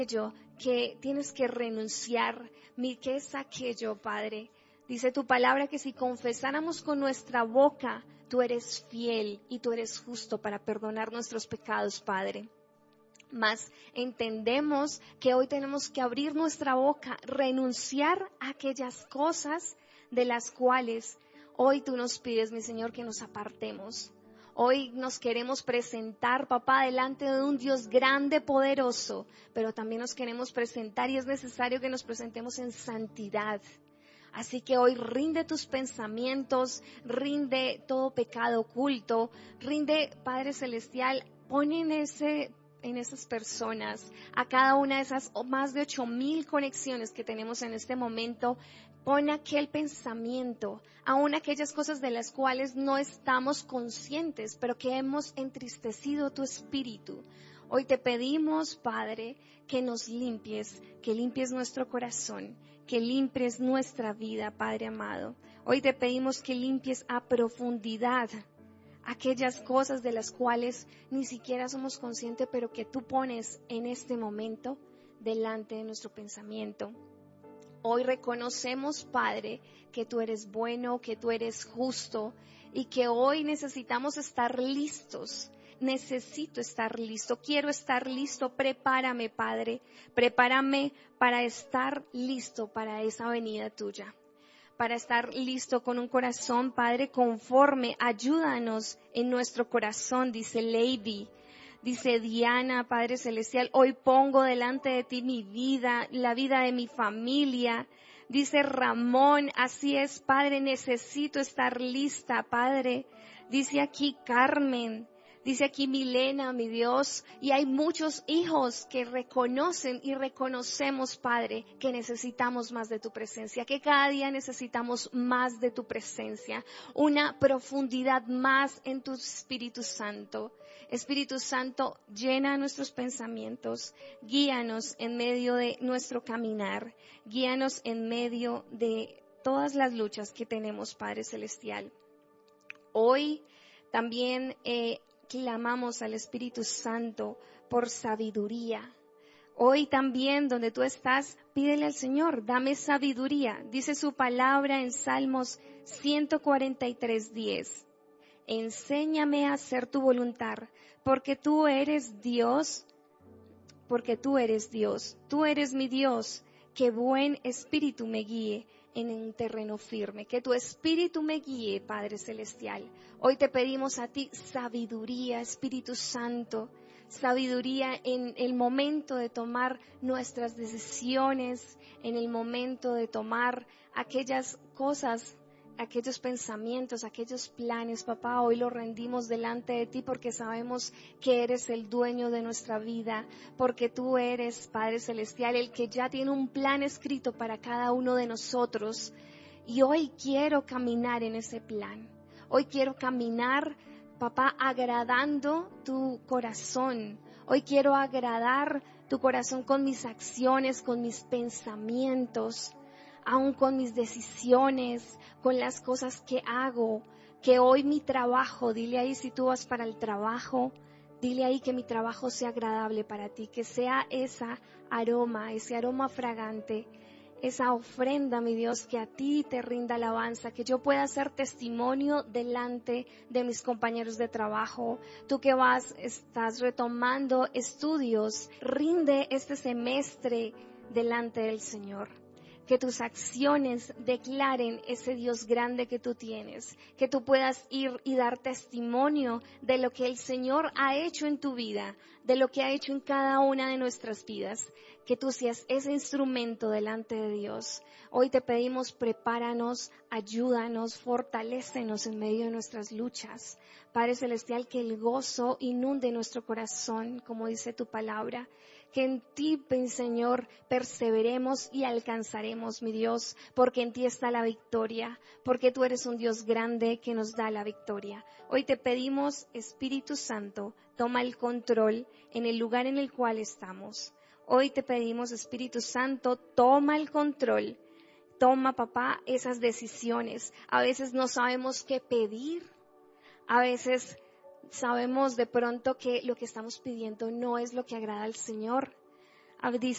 aquello que tienes que renunciar, ¿qué es aquello, Padre? Dice tu palabra que si confesáramos con nuestra boca, tú eres fiel y tú eres justo para perdonar nuestros pecados, Padre. Mas entendemos que hoy tenemos que abrir nuestra boca, renunciar a aquellas cosas de las cuales hoy tú nos pides, mi Señor, que nos apartemos. Hoy nos queremos presentar, papá, delante de un Dios grande, poderoso, pero también nos queremos presentar y es necesario que nos presentemos en santidad. Así que hoy rinde tus pensamientos, rinde todo pecado oculto, rinde, Padre Celestial, pon en esas personas, a cada una de esas más de 8,000 conexiones que tenemos en este momento, pon aquel pensamiento, aún aquellas cosas de las cuales no estamos conscientes, pero que hemos entristecido tu espíritu. Hoy te pedimos, Padre, que nos limpies, que limpies nuestro corazón, que limpies nuestra vida, Padre amado. Hoy te pedimos que limpies a profundidad aquellas cosas de las cuales ni siquiera somos conscientes, pero que tú pones en este momento delante de nuestro pensamiento. Hoy reconocemos, Padre, que tú eres bueno, que tú eres justo y que hoy necesitamos estar listos. Necesito estar listo, quiero estar listo, prepárame, Padre, prepárame para estar listo para esa venida tuya. Para estar listo con un corazón, Padre, conforme, ayúdanos en nuestro corazón, dice Lady, dice Diana, Padre Celestial, hoy pongo delante de ti mi vida, la vida de mi familia, dice Ramón, así es, Padre, necesito estar lista, Padre, dice aquí Carmen, dice aquí Milena, mi Dios, y hay muchos hijos que reconocen y reconocemos, Padre, que necesitamos más de tu presencia, que cada día necesitamos más de tu presencia, una profundidad más en tu Espíritu Santo. Espíritu Santo, llena nuestros pensamientos, guíanos en medio de nuestro caminar, guíanos en medio de todas las luchas que tenemos, Padre Celestial. Hoy también clamamos al Espíritu Santo por sabiduría. Hoy también, donde tú estás, pídele al Señor, dame sabiduría. Dice su palabra en Salmos 143:10. Enséñame a hacer tu voluntad, porque tú eres Dios, tú eres mi Dios, que buen espíritu me guíe en un terreno firme, que tu espíritu me guíe, Padre Celestial. Hoy te pedimos a ti sabiduría, Espíritu Santo, sabiduría en el momento de tomar nuestras decisiones, en el momento de tomar aquellas cosas, aquellos pensamientos, aquellos planes, papá, hoy los rendimos delante de ti porque sabemos que eres el dueño de nuestra vida, porque tú eres, Padre Celestial, el que ya tiene un plan escrito para cada uno de nosotros. Y hoy quiero caminar en ese plan. Hoy quiero caminar, papá, agradando tu corazón. Hoy quiero agradar tu corazón con mis acciones, con mis pensamientos, aún con mis decisiones, con las cosas que hago, que hoy mi trabajo, dile ahí si tú vas para el trabajo, dile ahí que mi trabajo sea agradable para ti, que sea ese aroma fragante, esa ofrenda, mi Dios, que a ti te rinda alabanza, que yo pueda ser testimonio delante de mis compañeros de trabajo. Tú que estás retomando estudios, rinde este semestre delante del Señor. Que tus acciones declaren ese Dios grande que tú tienes, que tú puedas ir y dar testimonio de lo que el Señor ha hecho en tu vida, de lo que ha hecho en cada una de nuestras vidas, que tú seas ese instrumento delante de Dios. Hoy te pedimos, prepáranos, ayúdanos, fortalécenos en medio de nuestras luchas. Padre Celestial, que el gozo inunde nuestro corazón, como dice tu palabra. Que en ti, Señor, perseveremos y alcanzaremos, mi Dios, porque en ti está la victoria, porque tú eres un Dios grande que nos da la victoria. Hoy te pedimos, Espíritu Santo, toma el control en el lugar en el cual estamos. Hoy te pedimos, Espíritu Santo, toma el control. Toma, papá, esas decisiones. A veces no sabemos qué pedir, a veces sabemos de pronto que lo que estamos pidiendo no es lo que agrada al Señor. Dice